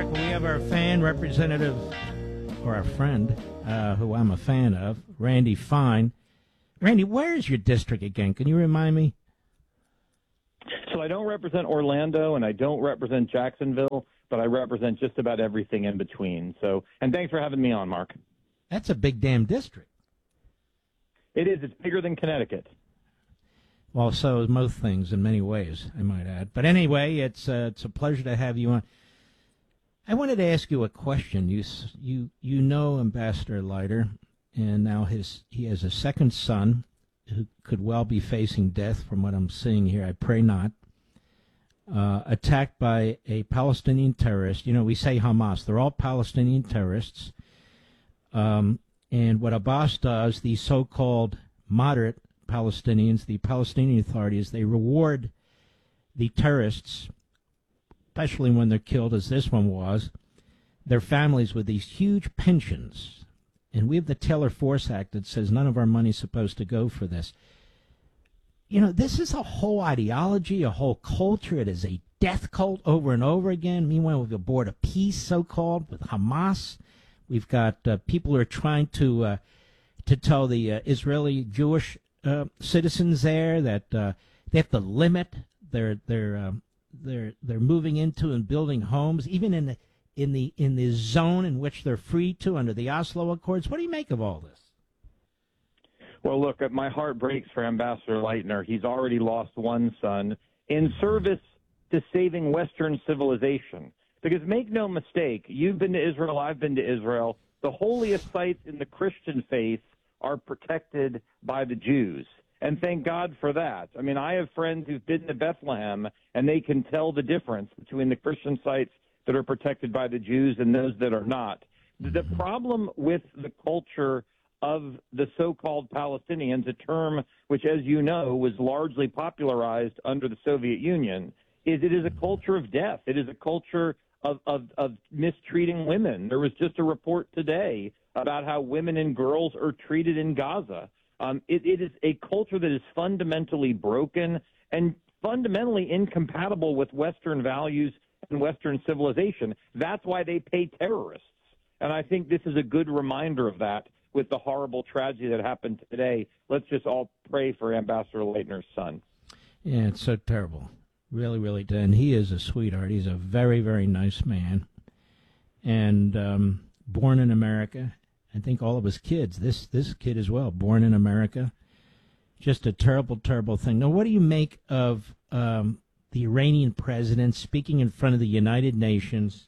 We have our fan representative, or our friend, who I'm a fan of, Randy Fine. Randy, where is your district again? Can you remind me? So I don't represent Orlando and I don't represent Jacksonville, but I represent just about everything in between. So, and thanks for having me on, Mark. That's a big damn district. It is. It's bigger than Connecticut. Well, so is most things in many ways, I might add. But anyway, it's a pleasure to have you on. I wanted to ask you a question. You know Ambassador Leiter, and now he has a second son who could well be facing death from what I'm seeing here. I pray not. Attacked by a Palestinian terrorist. You know, we say Hamas. They're all Palestinian terrorists. And what Abbas does, these so-called moderate Palestinians, the Palestinian authorities, they reward the terrorists, especially when they're killed, as this one was, their families with these huge pensions. And we have the Taylor Force Act that says none of our money is supposed to go for this. You know, this is a whole ideology, a whole culture. It is a death cult over and over again. Meanwhile, we've got board of peace, so-called, with Hamas. We've got people who are trying to tell the Israeli Jewish citizens there that they have to limit their moving into and building homes, even in the zone in which they're free to under the Oslo Accords. What do you make of all this? Well, look, my heart breaks for Ambassador Leitner. He's already lost one son in service to saving Western civilization. Because make no mistake, you've been to Israel, I've been to Israel. The holiest sites in the Christian faith are protected by the Jews. And thank God for that. I mean, I have friends who've been to Bethlehem, and they can tell the difference between the Christian sites that are protected by the Jews and those that are not. The problem with the culture of the so-called Palestinians, a term which, as you know, was largely popularized under the Soviet Union, is it is a culture of death. It is a culture of mistreating women. There was just a report today about how women and girls are treated in Gaza. It is a culture that is fundamentally broken and fundamentally incompatible with Western values and Western civilization. That's why they pay terrorists. And I think this is a good reminder of that with the horrible tragedy that happened today. Let's just all pray for Ambassador Leitner's son. Yeah, it's so terrible. Really, really. And he is a sweetheart. He's a very, very nice man. And born in America. I think all of his kids, this kid as well, born in America. Just a terrible, terrible thing. Now, what do you make of the Iranian president speaking in front of the United Nations,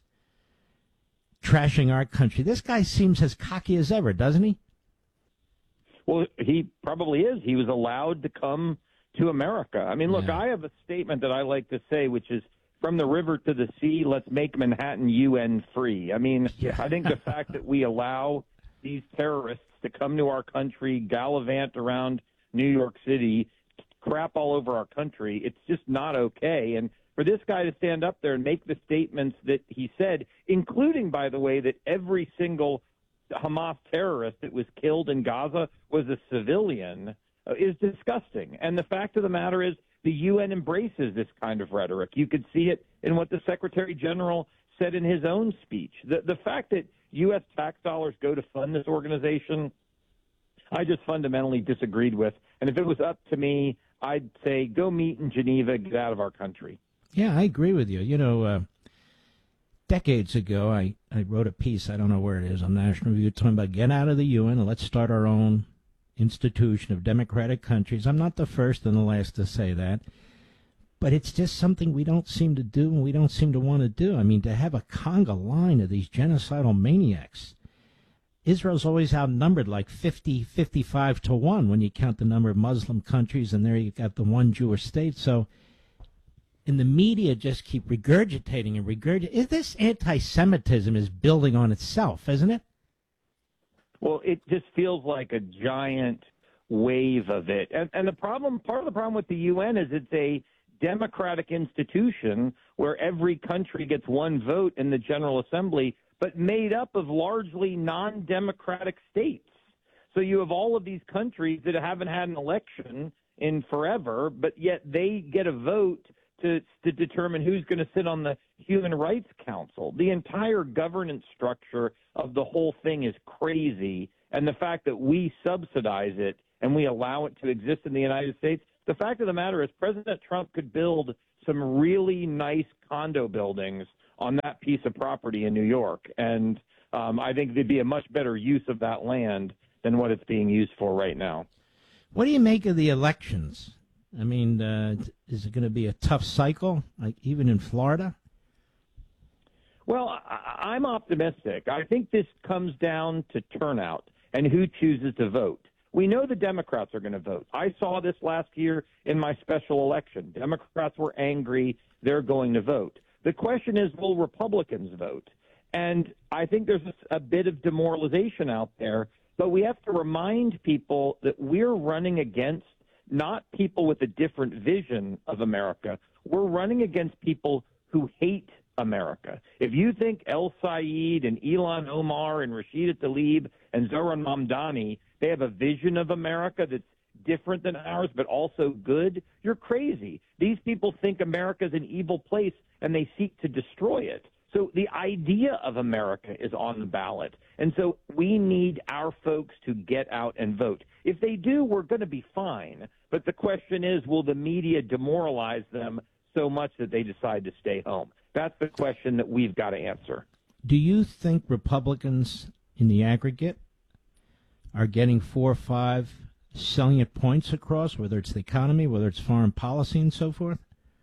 trashing our country? This guy seems as cocky as ever, doesn't he? Well, he probably is. He was allowed to come to America. I mean, look, I have a statement that I like to say, which is, from the river to the sea, let's make Manhattan UN free. I mean, I think the fact that we allow these terrorists to come to our country, gallivant around New York City, crap all over our country, it's just not okay. And for this guy to stand up there and make the statements that he said, including, by the way, that every single Hamas terrorist that was killed in Gaza was a civilian, is disgusting. And the fact of the matter is the UN embraces this kind of rhetoric. You could see it in what the Secretary General said in his own speech. The fact that U.S. tax dollars go to fund this organization, I just fundamentally disagreed with. And if it was up to me, I'd say go meet in Geneva, get out of our country. Yeah, I agree with you. You know, decades ago, I wrote a piece, I don't know where it is, on National Review, talking about get out of the UN and let's start our own institution of democratic countries. I'm not the first and the last to say that. But it's just something we don't seem to do and we don't seem to want to do. I mean, to have a conga line of these genocidal maniacs. Israel's always outnumbered like 50, 55 to 1 when you count the number of Muslim countries, and there you've got the one Jewish state. So, and the media just keep regurgitating and regurgitating. This anti-Semitism is building on itself, isn't it? Well, it just feels like a giant wave of it. And the problem, part of the problem with the UN is it's a democratic institution where every country gets one vote in the General Assembly, but made up of largely non-democratic states. So you have all of these countries that haven't had an election in forever, but yet they get a vote to determine who's going to sit on the Human Rights Council. The entire governance structure of the whole thing is crazy, and the fact that we subsidize it and we allow it to exist in the United States, the fact of the matter is President Trump could build some really nice condo buildings on that piece of property in New York, and I think there'd be a much better use of that land than what it's being used for right now. What do you make of the elections? I mean, is it going to be a tough cycle, like even in Florida? Well, I'm optimistic. I think this comes down to turnout and who chooses to vote. We know the Democrats are going to vote. I saw this last year in my special election. Democrats were angry. They're going to vote. The question is, will Republicans vote? And I think there's a bit of demoralization out there, but we have to remind people that we're running against not people with a different vision of America. We're running against people who hate America. If you think El Sayed and Ilhan Omar and Rashida Tlaib and Zohran Mamdani, they have a vision of America that's different than ours but also good, you're crazy. These people think America is an evil place and they seek to destroy it. So the idea of America is on the ballot. And so we need our folks to get out and vote. If they do, we're going to be fine. But the question is, will the media demoralize them so much that they decide to stay home? That's the question that we've got to answer. Do you think Republicans in the aggregate are getting 4 or 5 salient points across, whether it's the economy, whether it's foreign policy and so forth?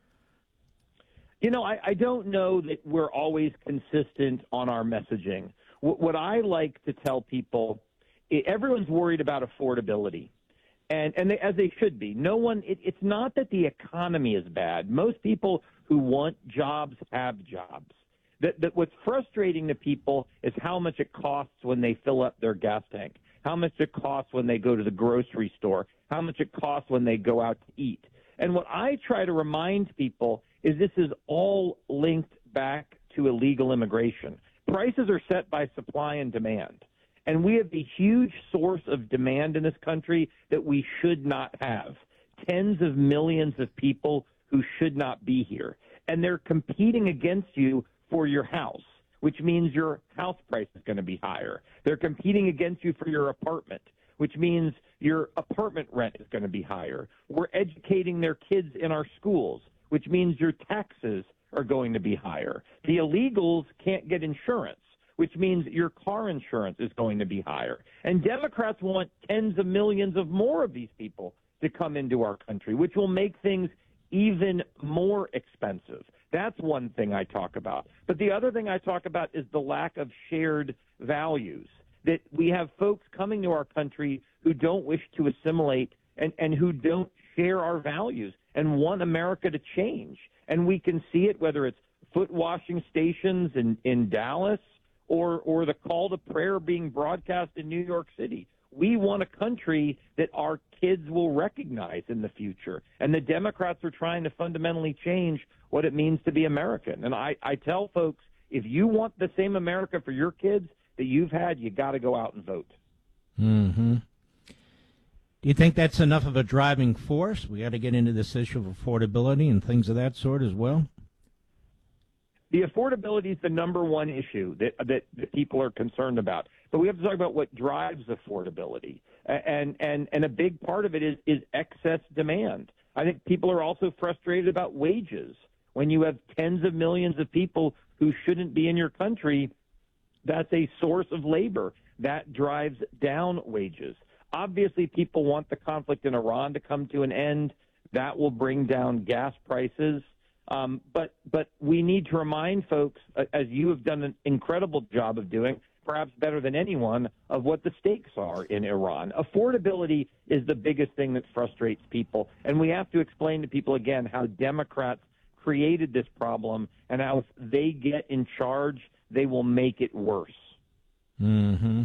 You know, I don't know that we're always consistent on our messaging. What I like to tell people, everyone's worried about affordability, and as they should be. No one. It's not that the economy is bad. Most people who want jobs have jobs. That what's frustrating to people is how much it costs when they fill up their gas tank, how much it costs when they go to the grocery store, how much it costs when they go out to eat. And what I try to remind people is this is all linked back to illegal immigration. Prices are set by supply and demand. And we have a huge source of demand in this country that we should not have. Tens of millions of people who should not be here. And they're competing against you for your house, which means your house price is going to be higher. They're competing against you for your apartment, which means your apartment rent is going to be higher. We're educating their kids in our schools, which means your taxes are going to be higher. The illegals can't get insurance, which means your car insurance is going to be higher. And Democrats want tens of millions of more of these people to come into our country, which will make things even more expensive. That's one thing I talk about. But the other thing I talk about is the lack of shared values, that we have folks coming to our country who don't wish to assimilate and who don't share our values and want America to change. And we can see it whether it's foot washing stations in Dallas or the call to prayer being broadcast in New York City. We want a country that our kids will recognize in the future. And the Democrats are trying to fundamentally change what it means to be American. And I tell folks, if you want the same America for your kids that you've had, you got to go out and vote. Mm-hmm. Do you think that's enough of a driving force? We got to get into this issue of affordability and things of that sort as well? The affordability is the number one issue that people are concerned about. But we have to talk about what drives affordability. And a big part of it is excess demand. I think people are also frustrated about wages. When you have tens of millions of people who shouldn't be in your country, that's a source of labor. That drives down wages. Obviously, people want the conflict in Iran to come to an end. That will bring down gas prices. But we need to remind folks, as you have done an incredible job of doing, perhaps better than anyone, of what the stakes are in Iran. Affordability is the biggest thing that frustrates people. And we have to explain to people again how Democrats created this problem and how if they get in charge, they will make it worse. Mm-hmm.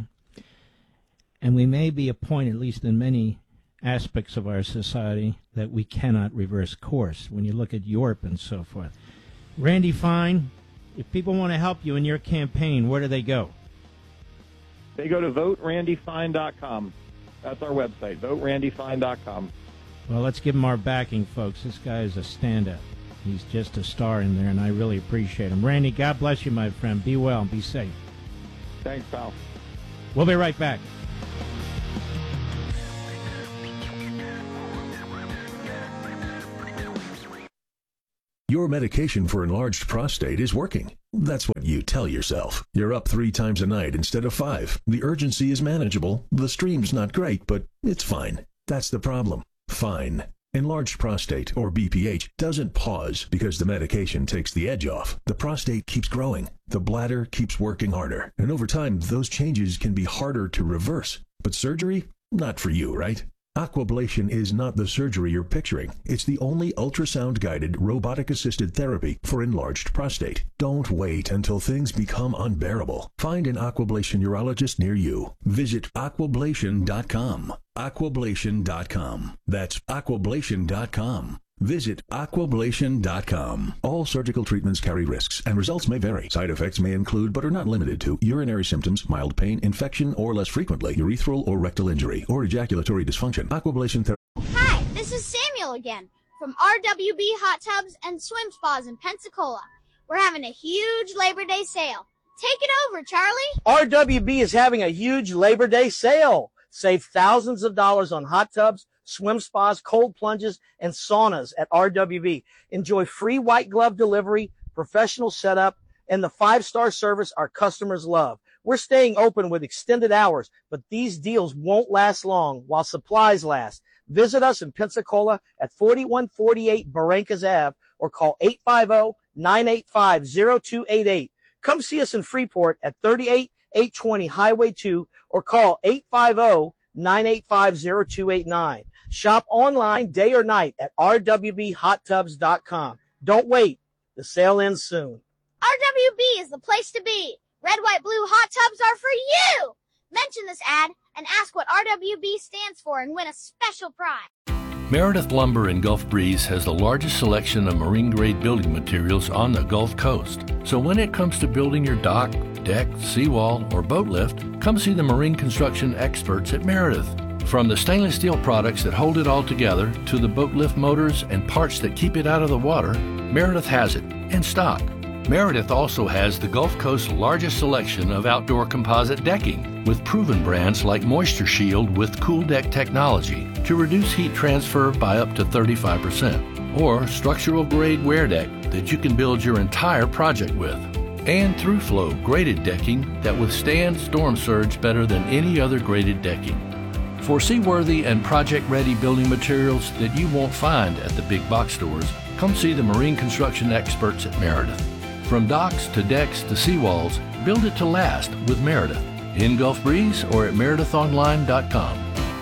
And we may be a point, at least in many aspects of our society, that we cannot reverse course when you look at Europe and so forth. Randy Fine, if people want to help you in your campaign, where do they go? They go to voterandyfine.com. That's our website, voterandyfine.com. Well, let's give him our backing, folks. This guy is a stand-up. He's just a star in there, and I really appreciate him. Randy, God bless you, my friend. Be well and be safe. Thanks, pal. We'll be right back. Your medication for enlarged prostate is working. That's what you tell yourself. You're up 3 times a night instead of 5. The urgency is manageable. The stream's not great, but it's fine. That's the problem. Fine. Enlarged prostate, or BPH, doesn't pause because the medication takes the edge off. The prostate keeps growing. The bladder keeps working harder. And over time, those changes can be harder to reverse. But surgery? Not for you, right? Aquablation is not the surgery you're picturing. It's the only ultrasound-guided, robotic-assisted therapy for enlarged prostate. Don't wait until things become unbearable. Find an Aquablation urologist near you. Visit aquablation.com. Aquablation.com. That's aquablation.com. Visit aquablation.com. All surgical treatments carry risks, and results may vary. Side effects may include, but are not limited to, urinary symptoms, mild pain, infection, or less frequently, urethral or rectal injury, or ejaculatory dysfunction. Aquablation therapy. Hi, this is Samuel again from RWB Hot Tubs and Swim Spas in Pensacola. We're having a huge Labor Day sale. Take it over, Charlie. RWB is having a huge Labor Day sale. Save thousands of dollars on hot tubs, swim spas, cold plunges, and saunas at RWB. Enjoy free white glove delivery, professional setup, and the 5-star service our customers love. We're staying open with extended hours, but these deals won't last long while supplies last. Visit us in Pensacola at 4148 Barrancas Ave or call 850-985-0288. Come see us in Freeport at 38820 Highway 2 or call 850-985-0289. Shop online day or night at rwbhottubs.com. Don't wait. The sale ends soon. RWB is the place to be. Red, white, blue hot tubs are for you. Mention this ad and ask what RWB stands for and win a special prize. Meredith Lumber in Gulf Breeze has the largest selection of marine-grade building materials on the Gulf Coast. So when it comes to building your dock, deck, seawall, or boat lift, come see the marine construction experts at Meredith. From the stainless steel products that hold it all together to the boat lift motors and parts that keep it out of the water, Meredith has it in stock. Meredith also has the Gulf Coast's largest selection of outdoor composite decking with proven brands like Moisture Shield with Cool Deck technology to reduce heat transfer by up to 35%, or structural grade wear deck that you can build your entire project with, and Through-Flow graded decking that withstands storm surge better than any other graded decking. For seaworthy and project-ready building materials that you won't find at the big box stores, come see the marine construction experts at Meredith. From docks to decks to seawalls, build it to last with Meredith. In Gulf Breeze or at meredithonline.com.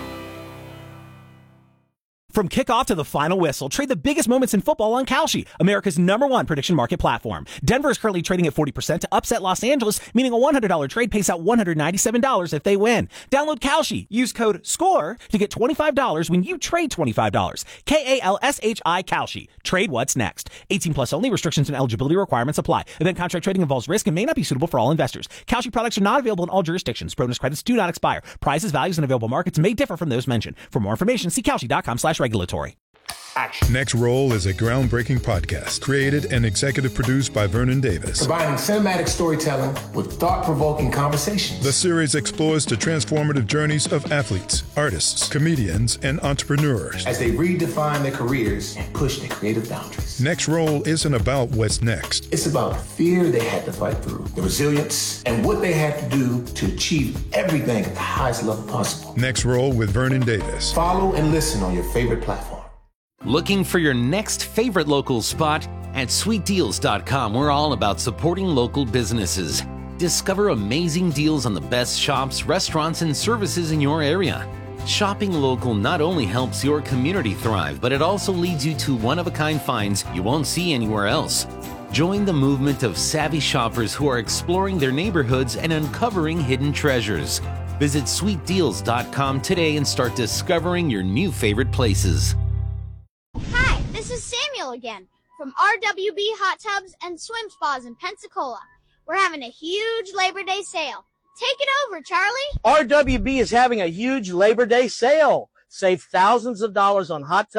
From kickoff to the final whistle, trade the biggest moments in football on Kalshi, America's #1 prediction market platform. Denver is currently trading at 40% to upset Los Angeles, meaning a $100 trade pays out $197 if they win. Download Kalshi. Use code SCORE to get $25 when you trade $25. KALSHI Kalshi. Trade what's next. 18 plus only. Restrictions and eligibility requirements apply. Event contract trading involves risk and may not be suitable for all investors. Kalshi products are not available in all jurisdictions. Bonus credits do not expire. Prices, values, and available markets may differ from those mentioned. For more information, see Kalshi.com/regulatory. Next Roll is a groundbreaking podcast created and executive produced by Vernon Davis. Combining cinematic storytelling with thought-provoking conversations. The series explores the transformative journeys of athletes, artists, comedians, and entrepreneurs as they redefine their careers and push their creative boundaries. Next Roll isn't about what's next. It's about the fear they had to fight through, the resilience, and what they had to do to achieve everything at the highest level possible. Next Roll with Vernon Davis. Follow and listen on your favorite platform. Looking for your next favorite local spot? At sweetdeals.com, we're all about supporting local businesses. Discover amazing deals on the best shops, restaurants, and services in your area. Shopping local not only helps your community thrive, but it also leads you to one-of-a-kind finds you won't see anywhere else. Join the movement of savvy shoppers who are exploring their neighborhoods and uncovering hidden treasures. Visit sweetdeals.com today and start discovering your new favorite places. Hi, this is Samuel again from RWB Hot Tubs and Swim Spas in Pensacola. We're having a huge Labor Day sale. Take it over, Charlie. RWB is having a huge Labor Day sale. Save thousands of dollars on hot tubs,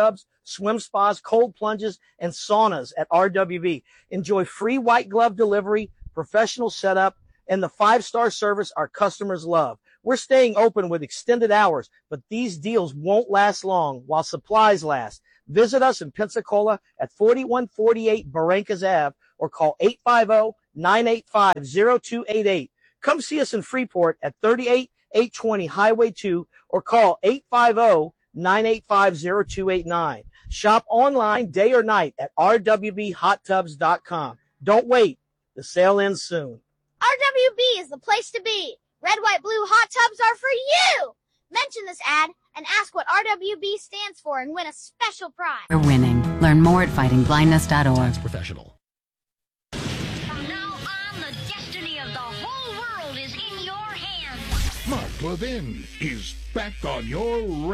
swim spas, cold plunges, and saunas at RWB. Enjoy free white glove delivery, professional setup, and the 5-star service our customers love. We're staying open with extended hours, but these deals won't last long while supplies last. Visit us in Pensacola at 4148 Barrancas Ave or call 850-985-0288. Come see us in Freeport at 38820 Highway 2 or call 850-985-0289. Shop online day or night at rwbhottubs.com. Don't wait. The sale ends soon. RWB is the place to be. Red, white, blue hot tubs are for you. Mention this ad and ask what RWB stands for and win a special prize. We're winning. Learn more at fightingblindness.org. Professional. From now on, the destiny of the whole world is in your hands. Mark Levin is back on your radio.